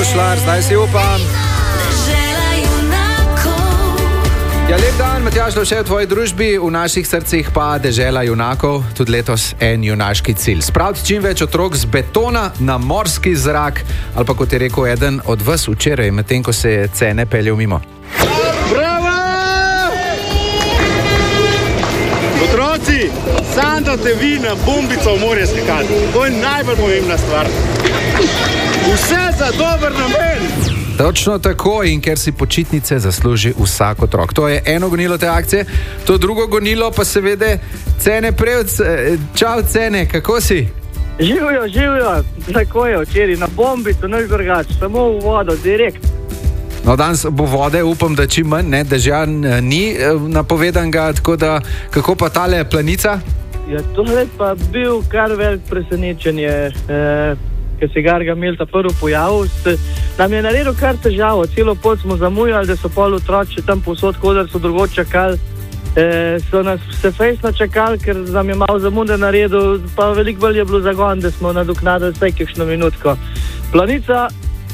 Šlar, zdaj si upam. Ja, lep dan, Matjaž Lovše v tvoji družbi, v naših srcih pa dežela junakov, tudi letos en junaški cilj. Spraviti čim več otrok z betona na morski zrak, ali pa kot je rekel eden od vas včeraj, medtem ko se je Cene peljal mimo. Bravo! Otroci, sandate vi na bombico v morje skakati. To je najbolj pomembna stvar. Vse za dober namen. Točno tako, in ker si počitnice zasluži vsak otrok. To je eno gonilo te akcije, to drugo gonilo pa seveda Cene Prevc. Čau Cene, kako si? Živijo, tako je včeraj, na bombico, nič drugače, samo v vodo, direkt. No, danes bo vode, upam, da čim manj, ne, dežja ni napovedanega, tako da, kako pa tale planica? Ja, to je pa bil kar velik presenečenje, ker se Garga imel ta prvi pojavil, nam je naredil kar težavo, celo pot smo zamujali, da so pol otroči tam povsod, kodar so drugot čakali, so nas vse fejsno čakali, ker nam je malo zamude naredil, pa veliko bolj je bilo zagon, da smo nadoknadili vsaj kakšno minutko. Planica,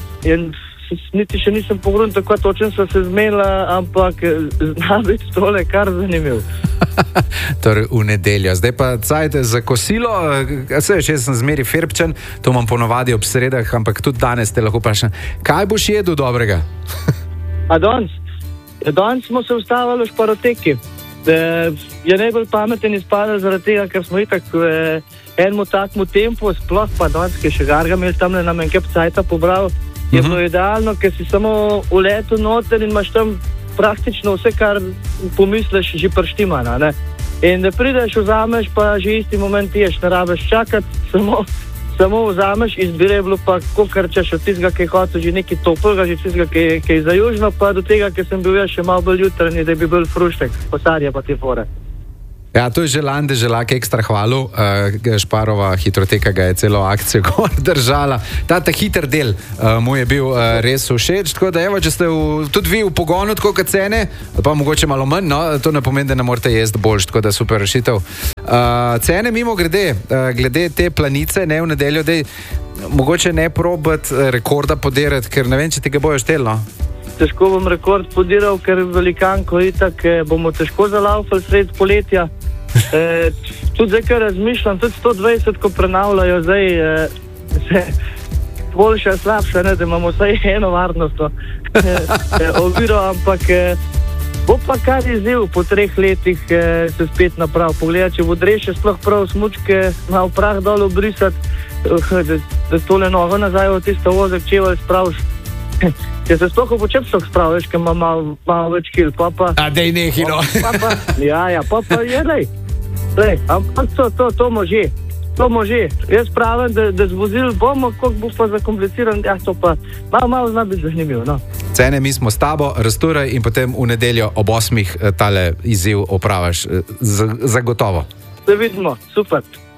niti še nisem pogledal, tako točno so se zmenila, ampak zna biti tole kar zanimiv. Torej v nedeljo. Zdaj pa cajte za kosilo. Jaz sem zmeri ferbčen, to imam ponovadi ob sredah, ampak tudi danes te lahko vprašam, kaj boš jedel dobrega? A danes? Danes smo se ustavili v Šparoteki. Je najbolj pameten izpadel zaradi tega, ker smo itak enemu takmu tempu, sploh pa danes, ki še Garga imel tamle na menke cajta pobral, je bilo idealno, ker si samo uletel noter in imaš tam praktično vse, kar pomisliš, že prštimana, ne? In da prideš, vzameš, pa že isti moment ješ, ne rabiš čakati, samo vzameš, izbire je bilo pa kokarčeš od tistega, ki je hotel že nekaj toplega, že tistega, ki je za južno, pa do tega, ki sem bil jaz še malo bolj jutranji, da bi bil fruštek, posarja pa te fore. Ja, to je Želan Deželak ekstra hvalil, Šparova hitroteka ga je celo akcijo gor držala. Ta hiter del mu je bil res všeč, tako da evo, če ste tudi vi v pogonu, tako kot Cene, pa mogoče malo manj, no, to ne pomeni, da ne morate jesti boljš, tako da super rešitev. Cene mimo glede te planice, ne v nedeljo, dej, mogoče ne probati rekorda podirati, ker ne vem, če ti ga bojo štelno. Težko bom rekord podiral, ker velikanko itak bomo težko zalaufali sred poletja. Tudi zdaj, kar razmišljam, tudi 120, ko prenavljajo zdaj, boljša, slabša, ne, da imamo vsaj eno varnost oviro, ampak bo pa kar izziv po 3 letih se spet naprav. Pogledaj, če bo dreše sploh prav smučke, malo prah dol obrisati, da tole nogo nazaj v tisto vozek čevelj spraviš. Če se sploh v počepstok spraviš, ker ima malo več kil, pa. A dej nehi, no. Ja, pa je, lej, ampak to može. Jaz pravim, da z vozil bomo, koliko bo pa zakompliciran, ja, to pa malo zna biti zanimivo, no. Cene, mi smo s tabo, razturaj in potem v nedeljo ob 8 tale izziv opravaš zagotovo. Se vidimo, super.